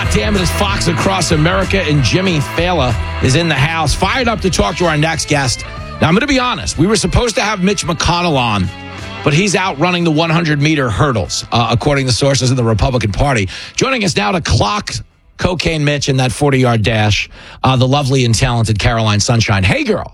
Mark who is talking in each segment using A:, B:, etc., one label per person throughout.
A: damn it, it's Fox Across America, and Jimmy Fallon is in the house. Fired up to talk to our next guest. Now, I'm going to be honest. We were supposed to have Mitch McConnell on, but he's out running the 100-meter hurdles, according to sources in the Republican Party. Joining us now to clock Cocaine Mitch in that 40-yard dash, the lovely and talented Caroline Sunshine. Hey, girl.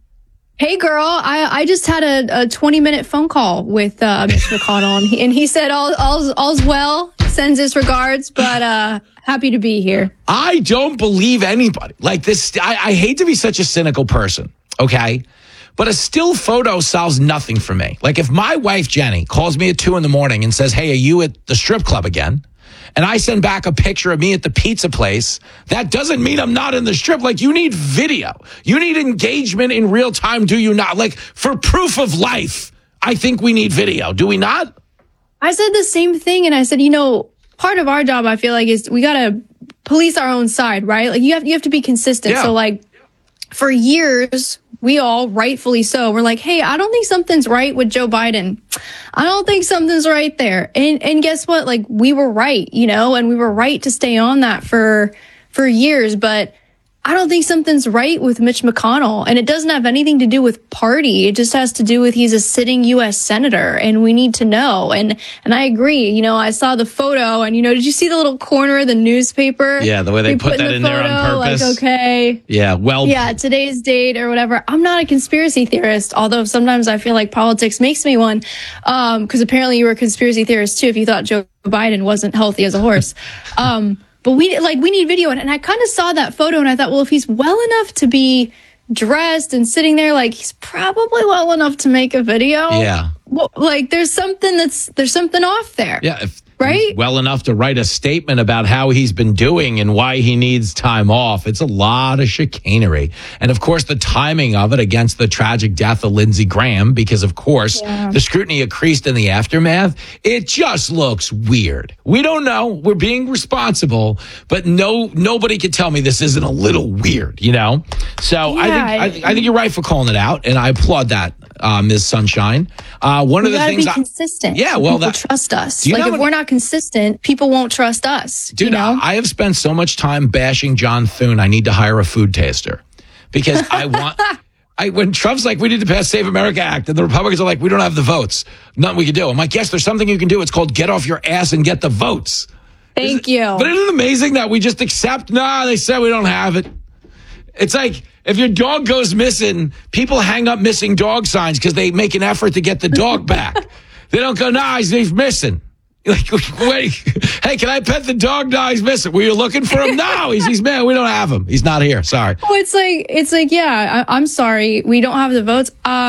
B: Hey, girl, I just had a 20-minute phone call with Mitch McConnell, and he said all's well, sends his regards, but happy to be here.
A: I don't believe anybody. Like this, I hate to be such a cynical person, okay? But a still photo solves nothing for me. Like if my wife, Jenny, calls me at 2 a.m. and says, hey, are you at the strip club again? And I send back a picture of me at the pizza place, that doesn't mean I'm not in the strip. Like, you need video. You need engagement in real time, do you not? Like, for proof of life, I think we need video. Do we not?
B: I said the same thing, and I said, part of our job, I feel like, is we got to police our own side, right? Like, you have to be consistent.
A: Yeah.
B: So, like, for years, we all, rightfully so, we're like, hey, I don't think something's right with Joe Biden. I don't think something's right there. And guess what? Like, we were right, and we were right to stay on that for years. But I don't think something's right with Mitch McConnell. And it doesn't have anything to do with party. It just has to do with he's a sitting U.S. senator, and we need to know. And I agree. I saw the photo, and, did you see the little corner of the newspaper?
A: Yeah, the way they put that in there on purpose.
B: Like, okay.
A: Yeah,
B: today's date or whatever. I'm not a conspiracy theorist, although sometimes I feel like politics makes me one. Because apparently you were a conspiracy theorist too if you thought Joe Biden wasn't healthy as a horse. But we need video. And I kind of saw that photo and I thought, well, if he's well enough to be dressed and sitting there, like, he's probably well enough to make a video.
A: Yeah.
B: Well, like, there's something off there.
A: Yeah.
B: Right?
A: Well enough to write a statement about how he's been doing and why he needs time off. It's a lot of chicanery. And of course, the timing of it against the tragic death of Lindsey Graham, because of course, the scrutiny increased in the aftermath. It just looks weird. We don't know. We're being responsible, but nobody can tell me this isn't a little weird, So I think you're right for calling it out, and I applaud that, Ms. Sunshine. One of the things,
B: be consistent.
A: Yeah, well,
B: people trust us.
A: Like,
B: if we're not consistent, people won't trust us.
A: Dude, I have spent so much time bashing John Thune. I need to hire a food taster because when Trump's like, we need to pass Save America Act, and the Republicans are like, we don't have the votes. Nothing we can do. I'm like, yes, there's something you can do. It's called get off your ass and get the votes.
B: Thank you.
A: But isn't it amazing that we just accept, they said we don't have it. It's like, if your dog goes missing, people hang up missing dog signs because they make an effort to get the dog back. They don't go, he's missing. Like, wait, hey, can I pet the dog? No, he's missing. Were you looking for him? No, he's man. We don't have him. He's not here. Sorry.
B: Oh, it's like, yeah, I'm sorry. We don't have the votes.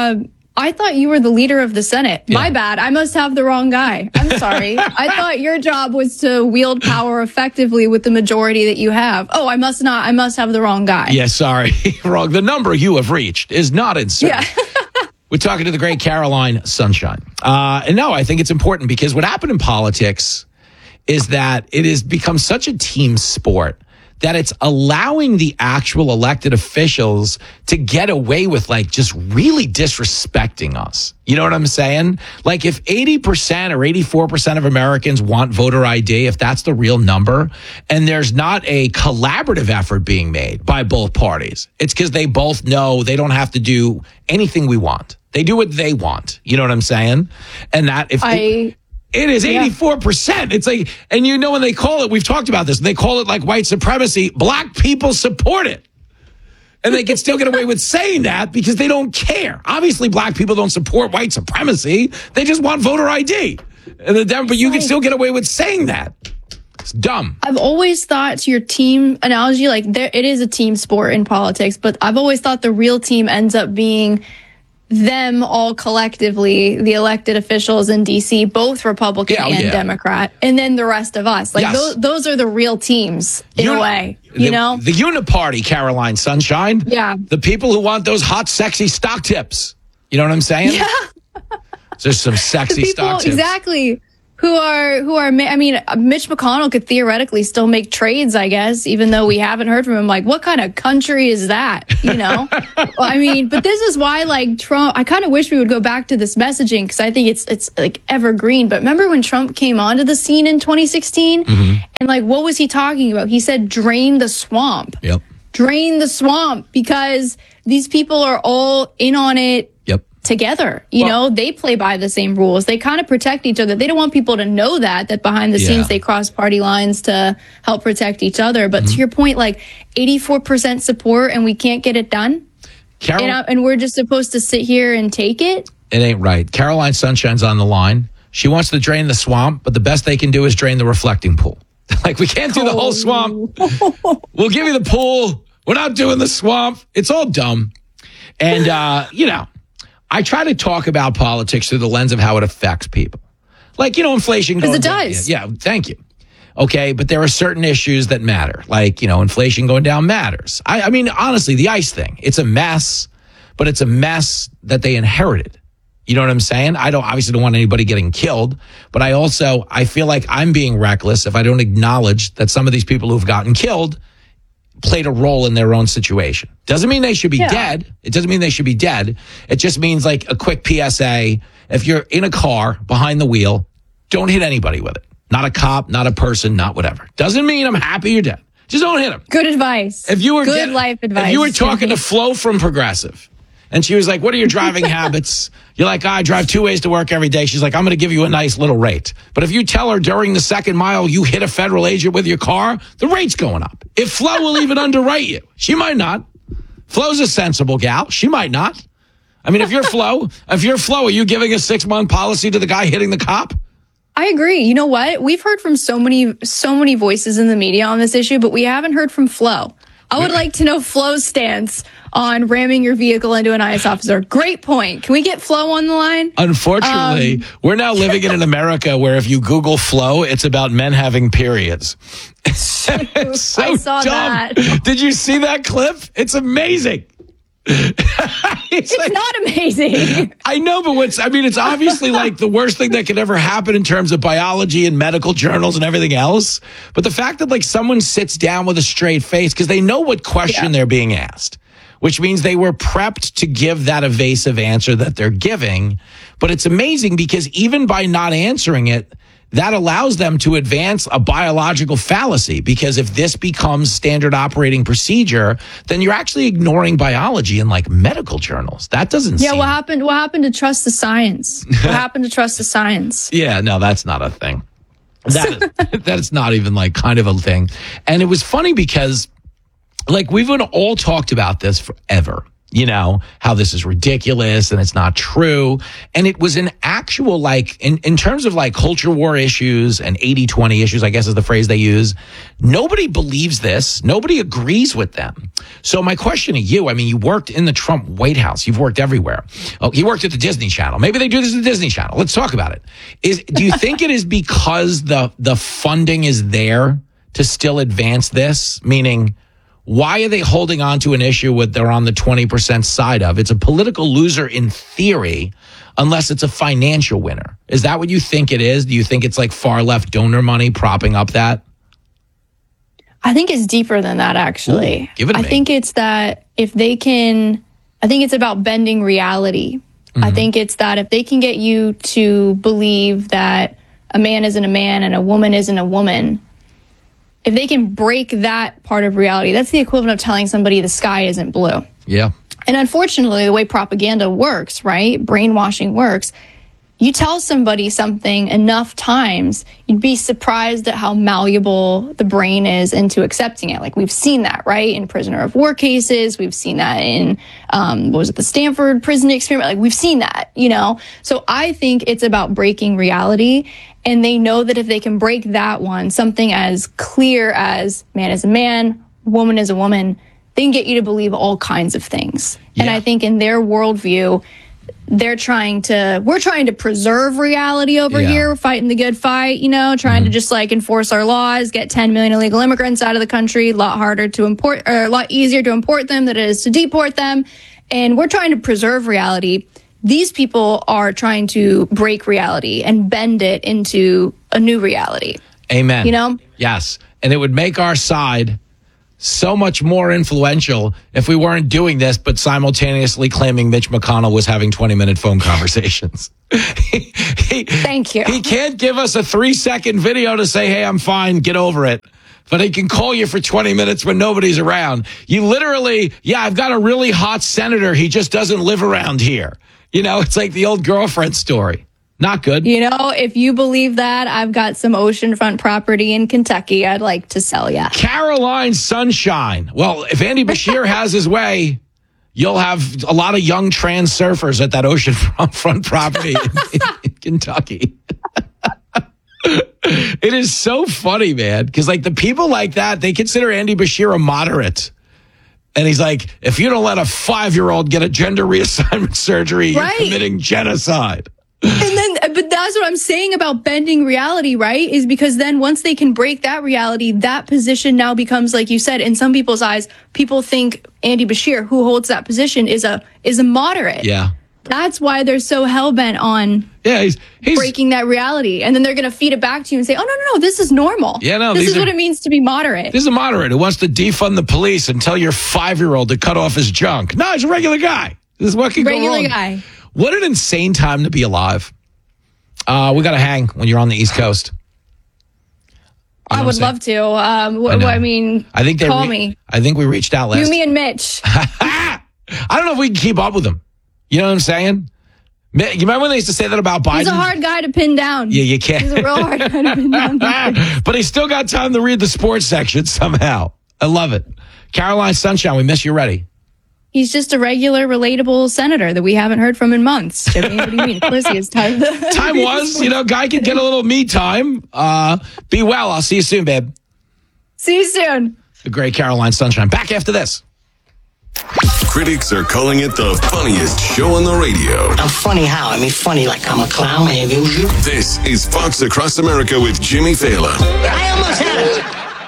B: I thought you were the leader of the Senate. Yeah. My bad. I must have the wrong guy. I'm sorry. I thought your job was to wield power effectively with the majority that you have. Oh, I must not. I must have the wrong guy.
A: Yeah, sorry. Wrong. The number you have reached is not in sight. Yeah. We're talking to the great Caroline Sunshine. And no, I think it's important because what happened in politics is that it has become such a team sport that it's allowing the actual elected officials to get away with, like, just really disrespecting us. You know what I'm saying? Like, if 80% or 84% of Americans want voter ID, if that's the real number, and there's not a collaborative effort being made by both parties, it's because they both know they don't have to do anything we want. They do what they want. You know what I'm saying? And that it is 84%. It's like, and when they call it, we've talked about this, and they call it like white supremacy, black people support it. And they can still get away with saying that because they don't care. Obviously, black people don't support white supremacy. They just want voter ID. But you can still get away with saying that. It's dumb.
B: I've always thought, to your team analogy, like, it is a team sport in politics, but I've always thought the real team ends up being them all collectively, the elected officials in D.C., both Republican and Democrat, and then the rest of us. Like, those are the real teams, in a way, The
A: uniparty, Caroline Sunshine.
B: Yeah.
A: The people who want those hot, sexy stock tips. You know what I'm saying?
B: Yeah.
A: There's some sexy stock tips.
B: Exactly. I mean, Mitch McConnell could theoretically still make trades, I guess, even though we haven't heard from him. Like, what kind of country is that? You know? Well, I mean, but this is why, like, Trump, I kind of wish we would go back to this messaging because I think it's like evergreen. But remember when Trump came onto the scene in 2016? And like, what was he talking about? He said, drain the swamp.
A: Yep.
B: Drain the swamp because these people are all in on it. Together, you know, they play by the same rules. They kind of protect each other. They don't want people to know that behind the scenes they cross party lines to help protect each other. But to your point, like 84% support and we can't get it done. And we're just supposed to sit here and take it. It
A: ain't right. Caroline Sunshine's on the line. She wants to drain the swamp, but the best they can do is drain the reflecting pool. Like, we can't do the whole swamp. We'll give you the pool. We're not doing the swamp. It's all dumb. And, you know, I try to talk about politics through the lens of how it affects people. Like, you know, inflation.
B: Because it does.
A: Yeah, thank you. Okay, but there are certain issues that matter. Like, you know, inflation going down matters. I mean, honestly, the ICE thing, it's a mess, but it's a mess that they inherited. You know what I'm saying? I obviously don't want anybody getting killed, but I feel like I'm being reckless if I don't acknowledge that some of these people who've gotten killed played a role in their own situation. Doesn't mean they should be dead. It doesn't mean they should be dead. It just means like a quick PSA. If you're in a car behind the wheel, don't hit anybody with it. Not a cop, not a person, not whatever. Doesn't mean I'm happy you're dead. Just don't hit them.
B: Good advice.
A: If you were
B: good life advice.
A: If you were talking to Flo from Progressive and she was like, what are your driving habits? You're like, I drive 2 ways to work every day. She's like, I'm going to give you a nice little rate. But if you tell her during the second mile you hit a federal agent with your car, the rate's going up. If Flo will even underwrite you, she might not. Flo's a sensible gal. She might not. I mean, if you're Flo, are you giving a 6-month policy to the guy hitting the cop?
B: I agree. You know what? We've heard from so many voices in the media on this issue, but we haven't heard from Flo. I would like to know Flo's stance on ramming your vehicle into an ICE officer. Great point. Can we get Flo on the line?
A: Unfortunately, we're now living in an America where if you Google Flo, it's about men having periods. So
B: I saw
A: dumb.
B: that.
A: Did you see that clip? It's amazing.
B: It's like, not amazing.
A: I know, but it's obviously like the worst thing that could ever happen in terms of biology and medical journals and everything else. But the fact that like someone sits down with a straight face because they know what question they're being asked, which means they were prepped to give that evasive answer that they're giving. But it's amazing because even by not answering it, that allows them to advance a biological fallacy, because if this becomes standard operating procedure, then you're actually ignoring biology in like medical journals. That doesn't seem...
B: What happened to trust the science? What happened to trust the science?
A: Yeah, no, that's not a thing. That's not even like kind of a thing. And it was funny because like we've all talked about this forever. You know, how this is ridiculous and it's not true. And it was an actual, like, in terms of like culture war issues and 80-20 issues, I guess is the phrase they use. Nobody believes this. Nobody agrees with them. So my question to you, I mean, you worked in the Trump White House. You've worked everywhere. Oh, you worked at the Disney Channel. Maybe they do this at the Disney Channel. Let's talk about it. Do you think it is because the funding is there to still advance this? Meaning, why are they holding on to an issue they're on the 20% side of? It's a political loser in theory, unless it's a financial winner. Is that what you think it is? Do you think it's like far left donor money propping up that?
B: I think it's deeper than that, actually.
A: Ooh, give it to me.
B: I think it's that I think it's about bending reality. Mm-hmm. I think it's that if they can get you to believe that a man isn't a man and a woman isn't a woman, if they can break that part of reality, that's the equivalent of telling somebody the sky isn't blue.
A: Yeah.
B: And unfortunately, the way propaganda works, right? Brainwashing works. You tell somebody something enough times, you'd be surprised at how malleable the brain is into accepting it. Like we've seen that, right? In prisoner of war cases. We've seen that in, the Stanford prison experiment? Like we've seen that, you know? So I think it's about breaking reality. And they know that if they can break that one, something as clear as man is a man, woman is a woman, they can get you to believe all kinds of things. Yeah. And I think in their worldview, we're trying to preserve reality over here. We're fighting the good fight, you know, trying to just like enforce our laws, get 10 million illegal immigrants out of the country, a lot easier to import them than it is to deport them. And we're trying to preserve reality. these people are trying to break reality and bend it into a new reality.
A: Amen.
B: You know?
A: Yes. And it would make our side so much more influential if we weren't doing this, but simultaneously claiming Mitch McConnell was having 20-minute phone conversations.
B: Thank you.
A: He can't give us a 3-second video to say, hey, I'm fine, get over it. But he can call you for 20 minutes when nobody's around. You literally, I've got a really hot senator. He just doesn't live around here. You know, it's like the old girlfriend story. Not good.
B: You know, if you believe that, I've got some oceanfront property in Kentucky I'd like to sell you.
A: Caroline Sunshine. Well, if Andy Bashir has his way, you'll have a lot of young trans surfers at that oceanfront property in Kentucky. It is so funny, man, because like the people like that, they consider Andy Bashir a moderate. And he's like, if you don't let a 5-year-old get a gender reassignment surgery, you're committing genocide.
B: But that's what I'm saying about bending reality, right? Is because then once they can break that reality, that position now becomes, like you said, in some people's eyes, people think Andy Bashir, who holds that position, is a moderate.
A: Yeah.
B: That's why they're so hell-bent on
A: he's
B: breaking that reality. And then they're going to feed it back to you and say, oh, no, this is normal.
A: Yeah, no,
B: this is what it means to be moderate.
A: This is a moderate who wants to defund the police and tell your 5-year-old to cut off his junk. No, he's a regular guy. This is what can go wrong.
B: Regular guy.
A: What an insane time to be alive. We got to hang when you're on the East Coast.
B: I would love to. I mean, call me.
A: I think we reached out last.
B: You, me, and Mitch.
A: I don't know if we can keep up with him. You know what I'm saying? You remember when they used to say that about Biden?
B: He's a hard guy to pin down.
A: Yeah, you can't.
B: He's a real hard guy to pin down.
A: But he's still got time to read the sports section somehow. I love it. Caroline Sunshine, we miss you. Ready?
B: He's just a regular, relatable senator that we haven't heard from in months. Jimmy, what do you mean? Of course he has time.
A: Time was, guy can get a little me time. Be well. I'll see you soon, babe.
B: See you soon.
A: The great Caroline Sunshine. Back after this.
C: Critics are calling it the funniest show on the radio.
D: I'm funny how? I mean, funny like I'm a clown, I amuse you.
C: This is Fox Across America with Jimmy Fallon.
D: I almost had it.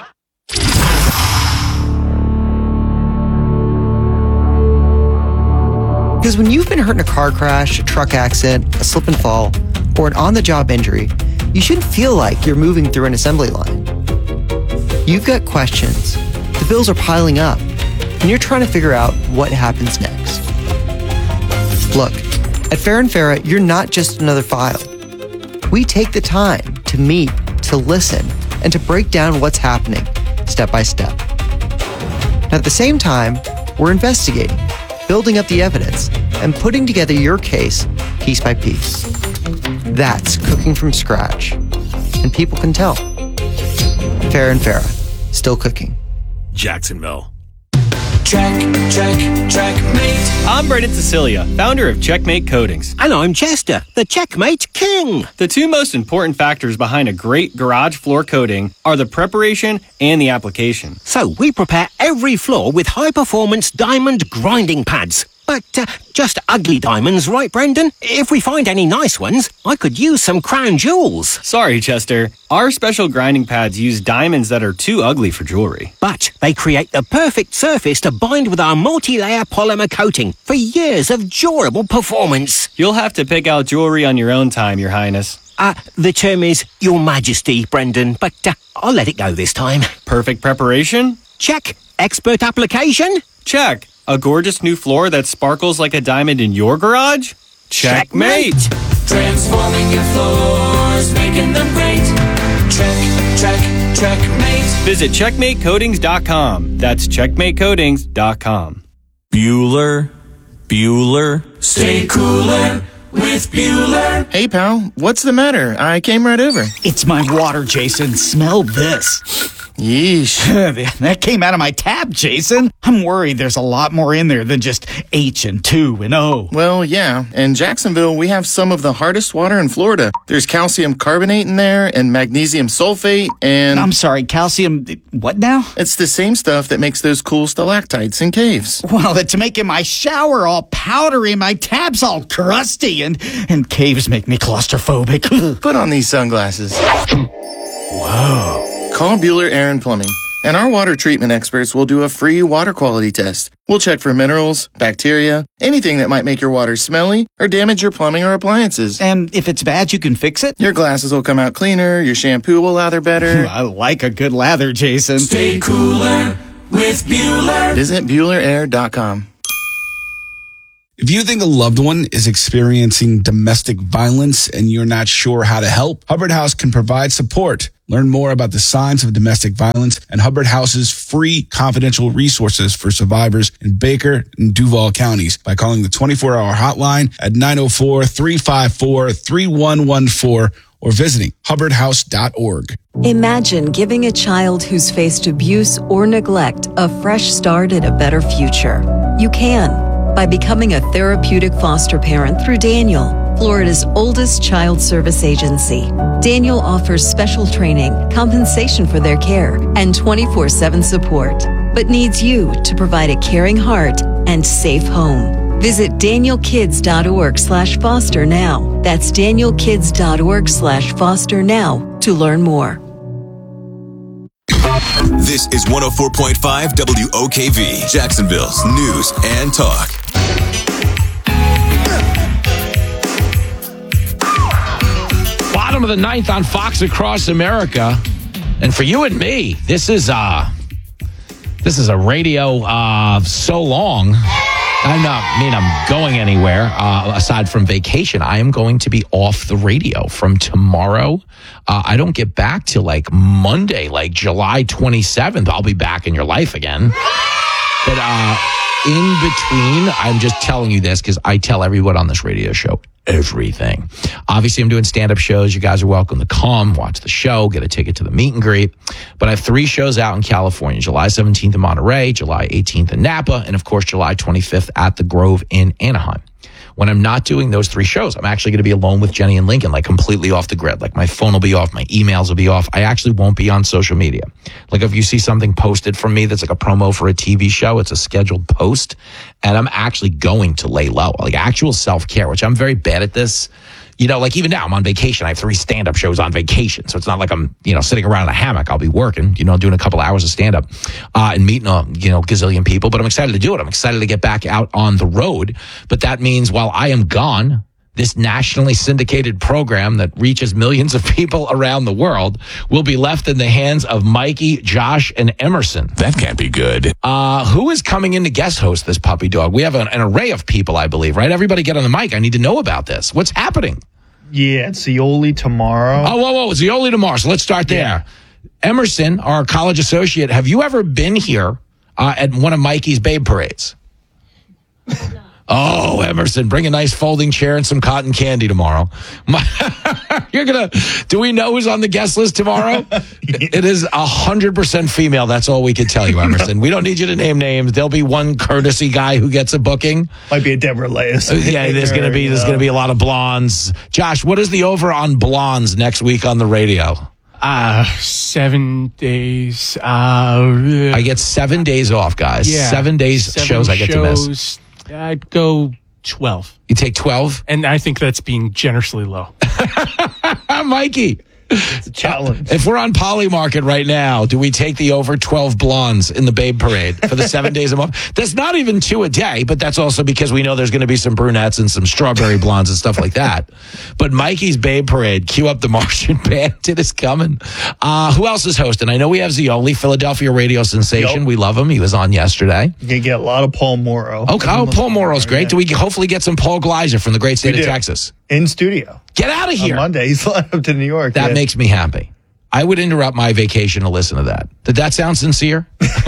E: Because when you've been hurt in a car crash, a truck accident, a slip and fall, or an on-the-job injury, you shouldn't feel like you're moving through an assembly line. You've got questions. The bills are piling up, and you're trying to figure out what happens next. Look, at Fair and Farah, you're not just another file. We take the time to meet, to listen, and to break down what's happening, step by step. And at the same time, we're investigating, building up the evidence, and putting together your case piece by piece. That's cooking from scratch. And people can tell. Fair and Farah, still cooking.
C: Jacksonville.
F: Checkmate. I'm Brendan Cecilia, founder of Checkmate Coatings.
G: And I'm Chester, the Checkmate King.
F: The two most important factors behind a great garage floor coating are the preparation and the application.
G: So we prepare every floor with high-performance diamond grinding pads. But just ugly diamonds, right, Brendan? If we find any nice ones, I could use some crown jewels.
F: Sorry, Chester. Our special grinding pads use diamonds that are too ugly for jewelry.
G: But they create the perfect surface to bind with our multi-layer polymer coating for years of durable performance.
F: You'll have to pick out jewelry on your own time, Your Highness.
G: The term is Your Majesty, Brendan, but I'll let it go this time.
F: Perfect preparation?
G: Check. Expert application?
F: Check. A gorgeous new floor that sparkles like a diamond in your garage? Checkmate!
H: Transforming your floors, making them great. Checkmate.
F: Visit checkmatecoatings.com. That's checkmatecoatings.com.
I: Bueller.
H: Stay cooler with Bueller.
J: Hey, pal, what's the matter? I came right over.
K: It's my water, Jason. Smell this.
J: Yeesh.
K: That came out of my tap, Jason. I'm worried there's a lot more in there than just H and 2 and O.
J: Well, yeah. In Jacksonville, we have some of the hardest water in Florida. There's calcium carbonate in there and magnesium sulfate and...
K: I'm sorry, calcium... what now?
J: It's the same stuff that makes those cool stalactites in caves.
K: Well, it's making my shower all powdery, my tabs all crusty, and caves make me claustrophobic.
J: Put on these sunglasses.
K: Whoa.
J: Call Bueller Air and Plumbing. And our water treatment experts will do a free water quality test. We'll check for minerals, bacteria, anything that might make your water smelly or damage your plumbing or appliances.
K: And if it's bad, you can fix it?
J: Your glasses will come out cleaner, your shampoo will lather better.
K: I like a good lather, Jason.
H: Stay cooler with Bueller.
J: Visit BuellerAir.com.
I: If you think a loved one is experiencing domestic violence and you're not sure how to help, Hubbard House can provide support. Learn more about the signs of domestic violence and Hubbard House's free confidential resources for survivors in Baker and Duval counties by calling the 24-hour hotline at 904-354-3114 or visiting hubbardhouse.org.
L: Imagine giving a child who's faced abuse or neglect a fresh start at a better future. You can by becoming a therapeutic foster parent through Daniel, Florida's oldest child service agency. Daniel offers special training, compensation for their care, and 24/7 support, but needs you to provide a caring heart and safe home. Visit danielkids.org/foster now. That's danielkids.org/foster now to learn more.
C: This is 104.5 WOKV, Jacksonville's news and talk.
A: Bottom of the ninth on Fox Across America. And for you and me, this is a radio so long. I'm going anywhere aside from vacation. I am going to be off the radio from tomorrow. I don't get back till like Monday, like July 27th. I'll be back in your life again. But in between, I'm just telling you this because I tell everyone on this radio show everything. Obviously, I'm doing stand-up shows. You guys are welcome to come, watch the show, get a ticket to the meet and greet. But I have 3 shows out in California, July 17th in Monterey, July 18th in Napa, and of course, July 25th at the Grove in Anaheim. When I'm not doing those 3 shows, I'm actually going to be alone with Jenny and Lincoln, like completely off the grid. Like my phone will be off, my emails will be off. I actually won't be on social media. Like if you see something posted from me that's like a promo for a TV show, it's a scheduled post, and I'm actually going to lay low, like actual self-care, which I'm very bad at this. You know, like even now I'm on vacation. I have 3 stand-up shows on vacation. So it's not like I'm, sitting around in a hammock. I'll be working, doing a couple hours of stand-up and meeting a, gazillion people. But I'm excited to do it. I'm excited to get back out on the road. But that means while I am gone, this nationally syndicated program that reaches millions of people around the world will be left in the hands of Mikey, Josh, and Emerson.
C: That can't be good.
A: Who is coming in to guest host this puppy dog? We have an array of people, I believe, right? Everybody get on the mic. I need to know about this. What's happening?
M: Yeah, it's Zioli tomorrow.
A: Oh, whoa. Zioli tomorrow. So let's start there. Yeah. Emerson, our college associate, have you ever been here at one of Mikey's Babe Parades? Oh, Emerson, bring a nice folding chair and some cotton candy tomorrow. Do we know who's on the guest list tomorrow? It is 100% female. That's all we can tell you, Emerson. We don't need you to name names. There'll be one courtesy guy who gets a booking.
M: Might be a Deborah Leis.
A: Yeah, there's going to be a lot of blondes. Josh, what is the over on blondes next week on the radio?
N: 7 days.
A: I get 7 days off, guys.
N: Yeah,
A: 7 days shows I get to miss.
N: I'd go 12.
A: You take 12?
N: And I think that's being generously low.
A: Mikey.
M: It's a challenge.
A: If we're on Polymarket right now, do we take the over 12 blondes in the Babe Parade for the 7 days a month? That's not even 2 a day, but that's also because we know there's going to be some brunettes and some strawberry blondes and stuff like that. But Mikey's Babe Parade, cue up the Martian Bandit is coming. Who else is hosting? I know we have Zioli, Philadelphia radio sensation. Yep. We love him. He was on yesterday.
M: You get a lot of Paul Morrow.
A: Okay, Paul Morrow's great. Yeah. Do we hopefully get some Paul Gleiser from the great state of Texas?
M: In studio.
A: Get out of here.
M: On Monday, he's flying up to New York.
A: That makes me happy. I would interrupt my vacation to listen to that. Did that sound sincere?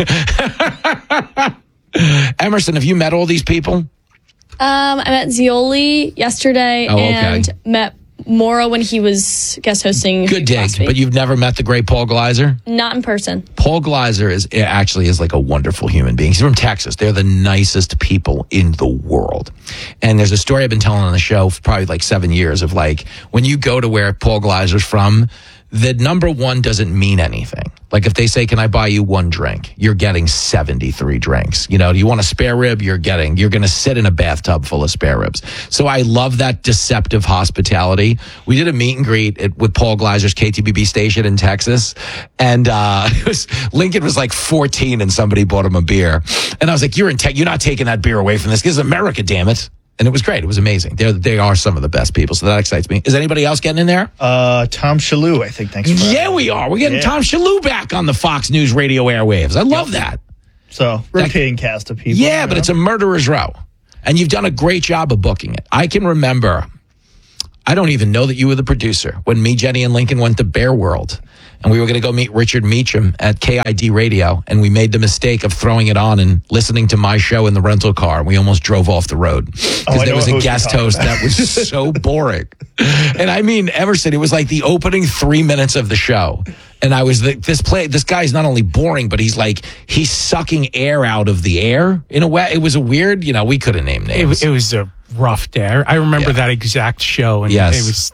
A: Emerson, have you met all these people?
O: I met Zioli yesterday and met Morrow when he was guest hosting.
A: Good dig, but you've never met the great Paul Gleiser?
O: Not in person.
A: Paul Gleiser is like a wonderful human being. He's from Texas. They're the nicest people in the world. And there's a story I've been telling on the show for probably like 7 years of like, when you go to where Paul Gleiser's from, the number one doesn't mean anything. Like if they say, can I buy you one drink? You're getting 73 drinks. You know, do you want a spare rib? You're going to sit in a bathtub full of spare ribs. So I love that deceptive hospitality. We did a meet and greet with Paul Gleiser's KTBB station in Texas. And Lincoln was like 14 and somebody bought him a beer. And I was like, you're not taking that beer away from this. This is America, damn it. And it was great. It was amazing. They are some of the best people. So that excites me. Is anybody else getting in there?
M: Tom Shalhoub, I think. Thanks for
A: Yeah, we are. We're getting Tom Shalhoub back on the Fox News radio airwaves. I love that.
M: So, rotating cast of people.
A: Yeah, but it's a murderer's row. And you've done a great job of booking it. I can remember, I don't even know that you were the producer, when me, Jenny, and Lincoln went to Bear World. And we were going to go meet Richard Meacham at KID Radio. And we made the mistake of throwing it on and listening to my show in the rental car. And we almost drove off the road. Because there was a guest host that was so boring. And I mean, Emerson, it was like the opening 3 minutes of the show. And I was this guy's not only boring, but he's sucking air out of the air in a way. It was a weird, we couldn't name names.
N: It was a rough day. I remember that exact show. And it was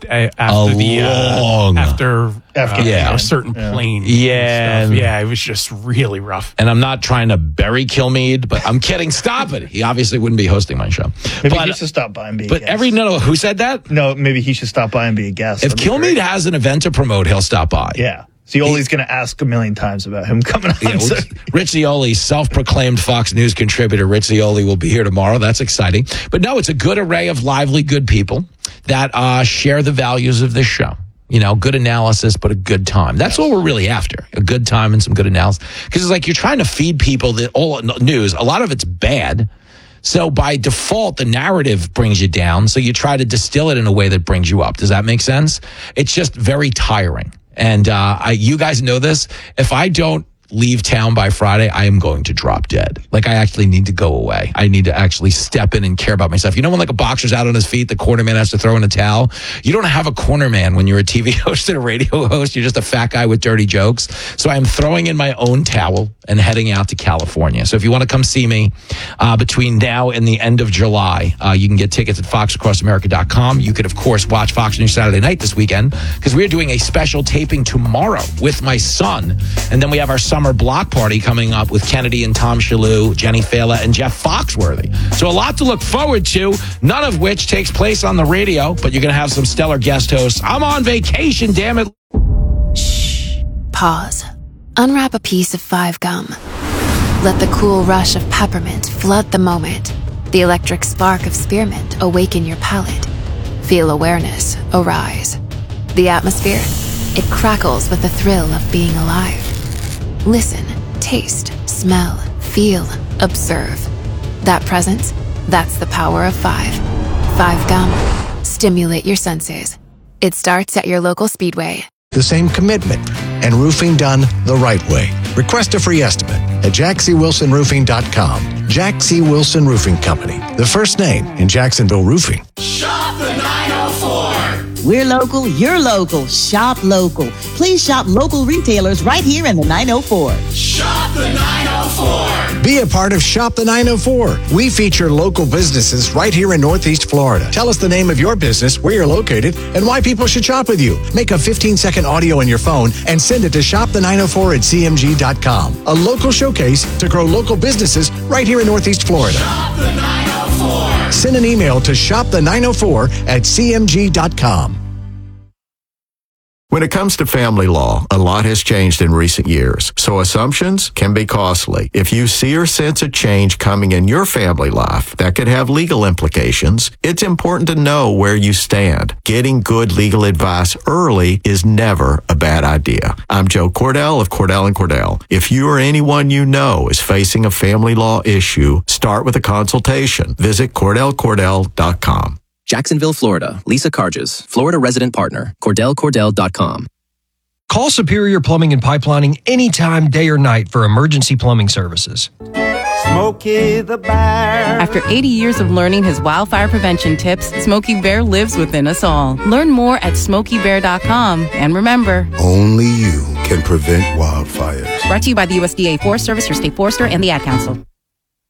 N: after a certain plane.
A: Yeah.
N: Yeah, it was just really rough.
A: And I'm not trying to bury Kilmeade, but I'm kidding. Stop it. He obviously wouldn't be hosting my show.
M: Maybe he should stop by and be a guest.
A: who said that?
M: No, maybe he should stop by and be a guest.
A: If Kilmeade has an event to promote, he'll stop by.
M: Yeah. Zioli's going to ask a million times about him coming on.
A: Rich Zioli, self-proclaimed Fox News contributor. Rich Zioli will be here tomorrow. That's exciting. But no, it's a good array of lively, good people that share the values of this show. Good analysis, but a good time. That's what we're really after. A good time and some good analysis. Because it's like you're trying to feed people the all news. A lot of it's bad. So by default, the narrative brings you down. So you try to distill it in a way that brings you up. Does that make sense? It's just very tiring. And you guys know this. If I don't leave town by Friday, I am going to drop dead. Like I actually need to go away. I need to actually step in and care about myself. When like a boxer's out on his feet, the cornerman has to throw in a towel. You don't have a cornerman when you're a TV host and a radio host. You're just a fat guy with dirty jokes. So I'm throwing in my own towel and heading out to California. So if you want to come see me between now and the end of July, you can get tickets at foxacrossamerica.com. You could, of course, watch Fox News Saturday Night this weekend because we're doing a special taping tomorrow with my son. And then we have our summer block party coming up with Kennedy and Tom Shalhoub, Jenny Fela, and Jeff Foxworthy. So a lot to look forward to, none of which takes place on the radio, but you're going to have some stellar guest hosts. I'm on vacation, damn it.
P: Shh. Pause. Unwrap a piece of 5 gum. Let the cool rush of peppermint flood the moment. The electric spark of spearmint awaken your palate. Feel awareness arise. The atmosphere, it crackles with the thrill of being alive. Listen, taste, smell, feel, observe. That presence, that's the power of 5. 5 gum. Stimulate your senses. It starts at your local Speedway.
Q: The same commitment and roofing done the right way. Request a free estimate at jackcwilsonroofing.com. Jack C. Wilson Roofing Company, the first name in Jacksonville roofing.
H: Shop the 904.
R: We're local, you're local. Shop local. Please shop local retailers right here in the 904.
H: Shop the 904.
Q: Be a part of Shop the 904. We feature local businesses right here in Northeast Florida. Tell us the name of your business, where you're located, and why people should shop with you. Make a 15-second audio on your phone and send it to shopthe904@cmg.com. A local showcase to grow local businesses right here in Northeast Florida.
H: Shop the 904.
Q: Send an email to shopthe904@cmg.com.
S: When it comes to family law, a lot has changed in recent years, so assumptions can be costly. If you see or sense a change coming in your family life that could have legal implications, it's important to know where you stand. Getting good legal advice early is never a bad idea. I'm Joe Cordell of Cordell & Cordell. If you or anyone you know is facing a family law issue, start with a consultation. Visit CordellCordell.com.
T: Jacksonville, Florida. Lisa Carges, Florida resident partner. CordellCordell.com.
U: Call Superior Plumbing and Pipelining anytime, day or night for emergency plumbing services.
V: Smokey the Bear. After 80 years of learning his wildfire prevention tips, Smokey Bear lives within us all. Learn more at SmokeyBear.com. And remember,
W: only you can prevent wildfires.
V: Brought to you by the USDA Forest Service, your state forester, and the Ad Council.